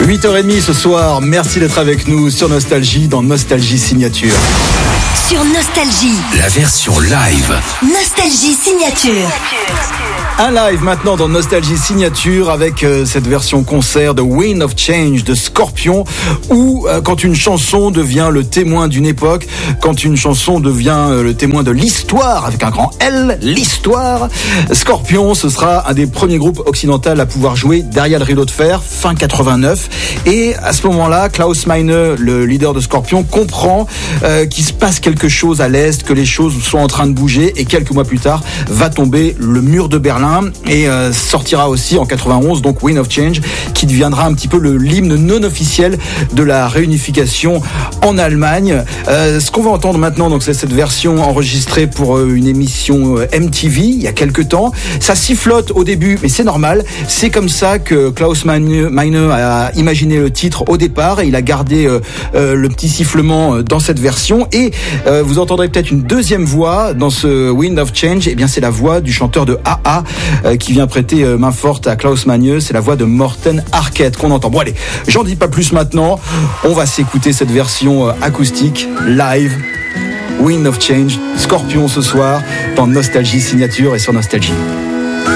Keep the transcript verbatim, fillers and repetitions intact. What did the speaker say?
huit heures trente ce soir, merci d'être avec nous sur Nostalgie dans Nostalgie Signature. Sur Nostalgie, la version live. Nostalgie Signature. Un live maintenant dans Nostalgie Signature avec euh, cette version concert de Wind of Change de Scorpions, où euh, quand une chanson devient le témoin d'une époque, quand une chanson devient euh, le témoin de l'histoire, avec un grand L, l'histoire, Scorpions, ce sera un des premiers groupes occidentaux à pouvoir jouer derrière le rideau de fer, fin quatre-vingt-neuf. Et à ce moment-là, Klaus Meine, le leader de Scorpions, comprend euh, qu'il se passe quelque chose à l'Est, que les choses sont en train de bouger, et quelques mois plus tard, va tomber le mur de Berlin. Et euh, sortira aussi en quatre-vingt-onze donc Wind of Change, qui deviendra un petit peu le l'hymne non officiel de la réunification en Allemagne. Euh, ce qu'on va entendre maintenant, donc c'est cette version enregistrée pour euh, une émission euh, M T V il y a quelques temps. Ça sifflote au début, mais c'est normal. C'est comme ça que Klaus Meine, Meine a imaginé le titre au départ, et il a gardé euh, euh, le petit sifflement dans cette version. Et euh, vous entendrez peut-être une deuxième voix dans ce Wind of Change. Et bien c'est la voix du chanteur de A A Euh, qui vient prêter euh, main forte à Klaus Meine. C'est la voix de Morten Harket qu'on entend. Bon allez, j'en dis pas plus maintenant. On va s'écouter cette version euh, acoustique, live, Wind of Change, Scorpions ce soir, dans Nostalgie Signature et sur Nostalgie.